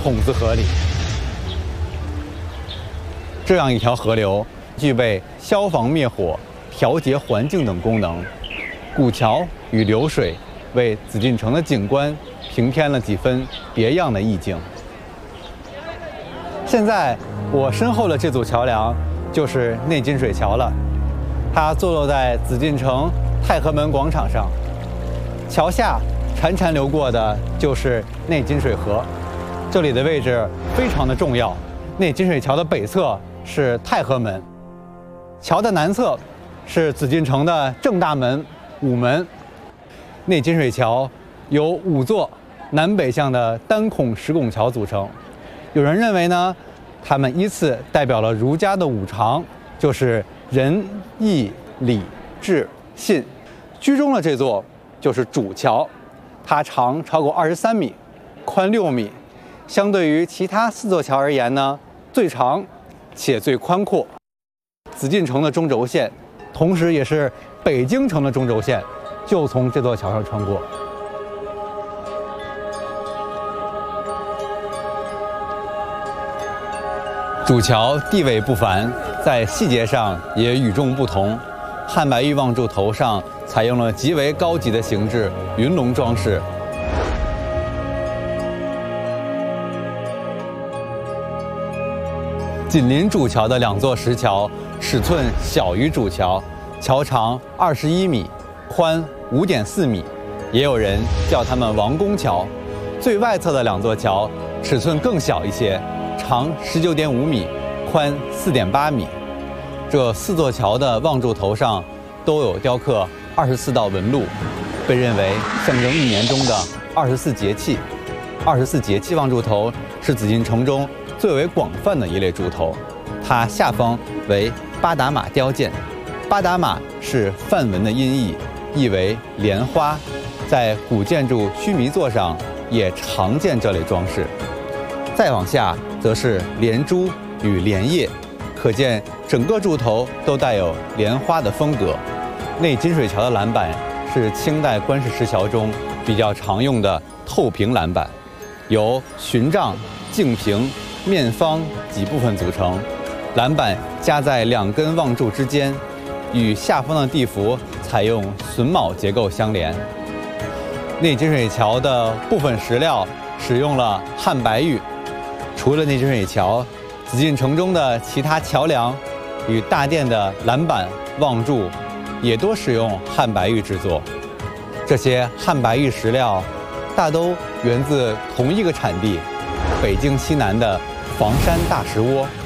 筒子河里。这样一条河流具备消防灭火、调节环境等功能，古桥与流水为紫禁城的景观平添了几分别样的意境。现在我身后的这座桥梁就是内金水桥了，它坐落在紫禁城太和门广场上，桥下潺潺流过的就是内金水河，这里的位置非常的重要。内金水桥的北侧是太和门，桥的南侧是紫禁城的正大门午门。内金水桥由5座南北向的单孔石拱桥组成，有人认为呢，它们依次代表了儒家的5常，就是仁、义、礼、智、信。居中的这座就是主桥，它长超过23米，宽6米，相对于其他4座桥而言呢，最长且最宽阔。紫禁城的中轴线，同时也是北京城的中轴线，就从这座桥上穿过。主桥地位不凡，在细节上也与众不同。汉白玉望柱头上采用了极为高级的形制云龙装饰。紧邻主桥的2座石桥尺寸小于主桥，桥长21米，宽5.4米，也有人叫它们王宫桥。最外侧的2座桥尺寸更小一些，长19.5米，宽4.8米。这4座桥的望柱头上都有雕刻24道纹路，被认为象征1年中的24节气。24节气望柱头是紫禁城中最为广泛的一类柱头，它下方为巴达马雕件。巴达马是梵文的音译，意为莲花，在古建筑须弥座上也常见这类装饰。再往下则是莲珠与莲叶，可见整个柱头都带有莲花的风格。内金水桥的栏板是清代官式石桥中比较常用的透平栏板，由循杖、径平、面方几部分组成，栏板夹在2根望柱之间，与下方的地幅采用榫卯结构相连。内金水桥的部分石料使用了汉白玉。除了内金水桥，紫禁城中的其他桥梁与大殿的栏板、望柱也多使用汉白玉制作。这些汉白玉石料大都源自同一个产地——北京西南的房山大石窝。